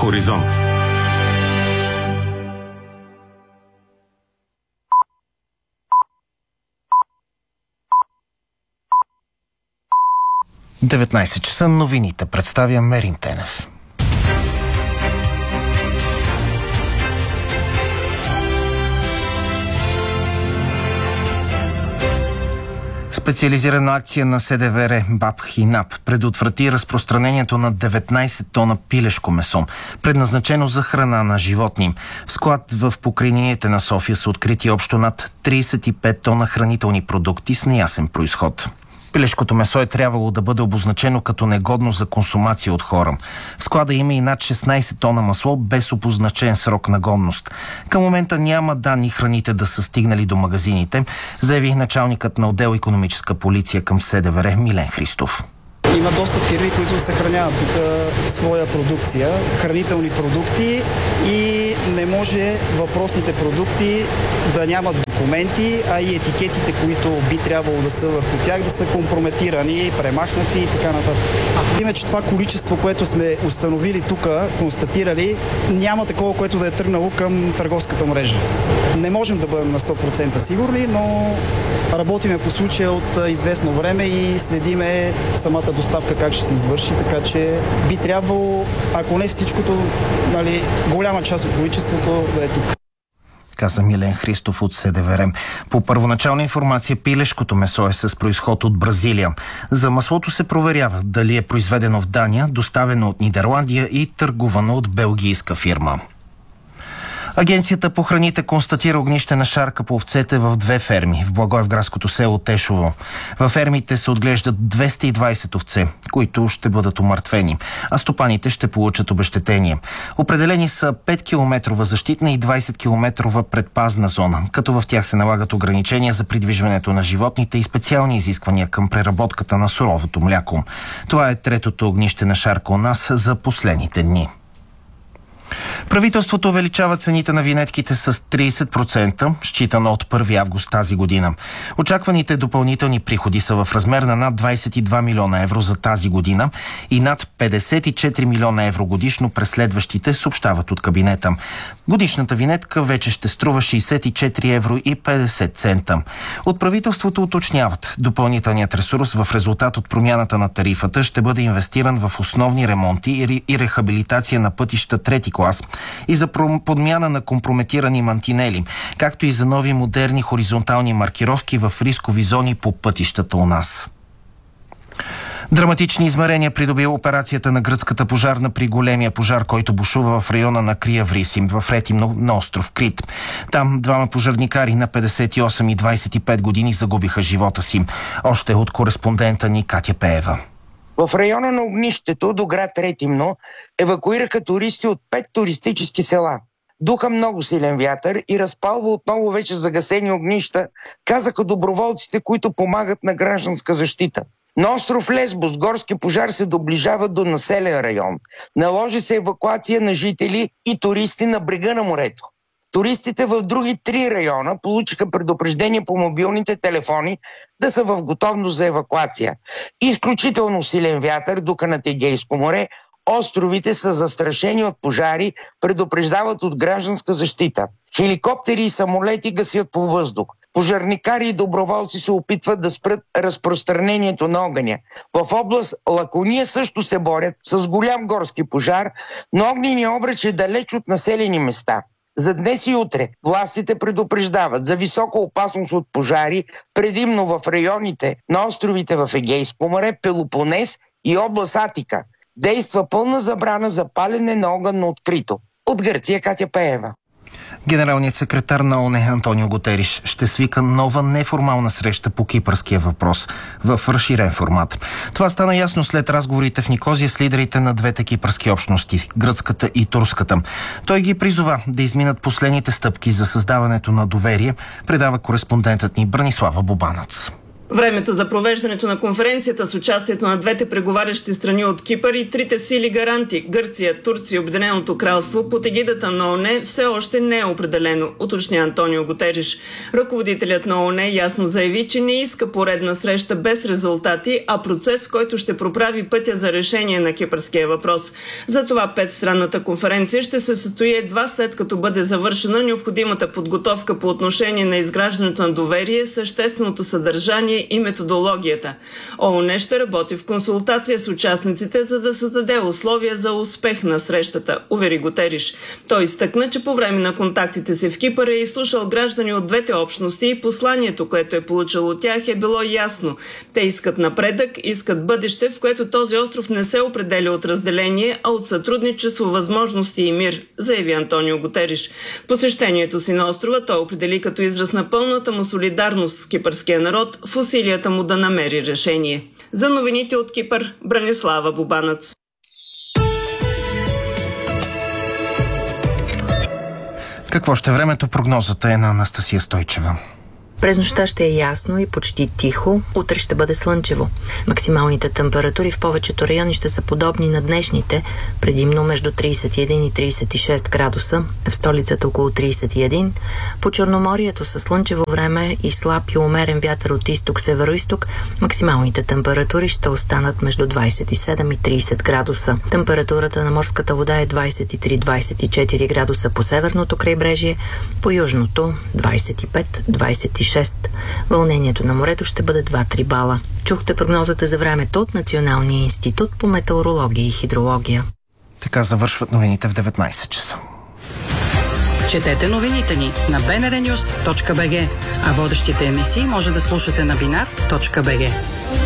Хоризонт. – 19 часа, новините представя Мерин Тенев. Специализирана акция на СДВР БАБ и НАП предотврати разпространението на 19 тона пилешко месо, предназначено за храна на животни. В склад в покрайнините на София са открити общо над 35 тона хранителни продукти с неясен произход. Пилешкото месо е трябвало да бъде обозначено като негодно за консумация от хора. В склада има и над 16 тона масло без обозначен срок на годност. Към момента няма данни храните да са стигнали до магазините, заяви началникът на отдел икономическа полиция към СДВР Милен Христов. Има доста фирми, които съхраняват тук своя продукция, хранителни продукти, и не може въпросните продукти да нямат документи, а и етикетите, които би трябвало да са върху тях, да са компрометирани, премахнати и така нататък. Има, че това количество, което сме установили тук, констатирали, няма такова, което да е тръгнало към търговската мрежа. Не можем да бъдем на 100% сигурни, но работиме по случая от известно време и следиме самата доставка как ще се извърши, така че би трябвало, ако не всичкото, голяма част от количеството да е тук. Каза Милен Христов от СДВР. По първоначална информация, пилешкото месо е с произход от Бразилия. За маслото се проверява дали е произведено в Дания, доставено от Нидерландия и търгувано от белгийска фирма. Агенцията по храните констатира огнище на шарка по овцете в 2 ферми в благоевградското село Тешово. Във фермите се отглеждат 220 овце, които ще бъдат умъртвени, а стопаните ще получат обезщетение. Определени са 5-километрова защитна и 20-километрова предпазна зона, като в тях се налагат ограничения за придвижването на животните и специални изисквания към преработката на суровото мляко. Това е третото огнище на шарка у нас за последните дни. Правителството увеличава цените на винетките с 30%, считано от 1 август тази година. Очакваните допълнителни приходи са в размер на над 22 милиона евро за тази година и над 54 милиона евро годишно през следващите, съобщават от кабинета. Годишната винетка вече ще струва 64 евро и 50 цента. От правителството уточняват, допълнителният ресурс в резултат от промяната на тарифата ще бъде инвестиран в основни ремонти и рехабилитация на пътища трети клас и за подмяна на компрометирани мантинели, както и за нови модерни хоризонтални маркировки в рискови зони по пътищата у нас. Драматични измерения придоби операцията на гръцката пожарна при големия пожар, който бушува в района на Криавриси, в Ретимно на остров Крит. Там 2 пожарникари на 58 и 25 години загубиха живота си. Още от кореспондента ни Катя Пеева. В района на огнището до град Ретимно евакуираха туристи от 5 туристически села. Духа много силен вятър и разпалва отново вече загасени огнища, казаха доброволците, които помагат на гражданска защита. На остров Лесбос горски пожар се доближава до населен район. Наложи се евакуация на жители и туристи на брега на морето. Туристите в други 3 района получиха предупреждение по мобилните телефони да са в готовност за евакуация. Изключително силен вятър духа над Егейско море, островите са застрашени от пожари, предупреждават от гражданска защита. Хеликоптери и самолети гасят по въздух. Пожарникари и доброволци се опитват да спрат разпространението на огъня. В област Лакония също се борят с голям горски пожар, но огненият обръч е далеч от населени места. За днес и утре властите предупреждават за висока опасност от пожари, предимно в районите на островите в Егейско море, Пелопонес и област Атика. Действа пълна забрана за палене на огън на открито. От Гърция Катя Пеева. Генералният секретар на ООН Антонио Гутериш ще свика нова неформална среща по кипърския въпрос в разширен формат. Това стана ясно след разговорите в Никозия с лидерите на двете кипърски общности, гръцката и турската. Той ги призова да изминат последните стъпки за създаването на доверие, предава кореспондентът ни Бранислава Бобанац. Времето за провеждането на конференцията с участието на двете преговарящи страни от Кипър и трите сили гаранти – Гърция, Турция и Обединеното кралство под егидата на ООН все още не е определено, уточни Антонио Гутериш. Ръководителят на ООН ясно заяви, че не иска поредна среща без резултати, а процес, който ще проправи пътя за решение на кипърския въпрос. Затова петстранната конференция ще се състои едва след като бъде завършена необходимата подготовка по отношение на изграждането на доверие, същественото съдържание и методологията. ООН ще работи в консултация с участниците, за да създаде условия за успех на срещата, увери Гутериш. Той изтъкна, че по време на контактите си в Кипър е изслушал граждани от двете общности и посланието, което е получил от тях, е било ясно. Те искат напредък, искат бъдеще, в което този остров не се определя от разделение, а от сътрудничество, възможности и мир, заяви Антонио Гутериш. Посещението си на острова той определи като израз на пълната му солидарност с кипърския народ в усилията му да намери решение. За новините от Кипър, Бранислава Бубанец. Какво ще времето? Прогнозата е на Анастасия Стойчева. През нощта ще е ясно и почти тихо, утре ще бъде слънчево. Максималните температури в повечето райони ще са подобни на днешните, предимно между 31 и 36 градуса, в столицата около 31. По Черноморието със слънчево време и слаб и умерен вятър от изток-североизток, максималните температури ще останат между 27 и 30 градуса. Температурата на морската вода е 23-24 градуса по северното крайбрежие, по южното 25-26. Вълнението на морето ще бъде 2-3 бала. Чухте прогнозата за времето от Националния институт по метеорология и хидрология. Така завършват новините в 19 часа. Четете новините ни на bnrnews.bg, а водещите емисии може да слушате на binar.bg.